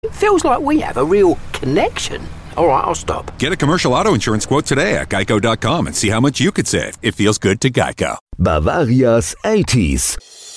It feels like we have a real connection. All right, I'll stop. Get a commercial auto insurance quote today at geico.com and see how much you could save. It feels good to Geico. Bavaria's 80s.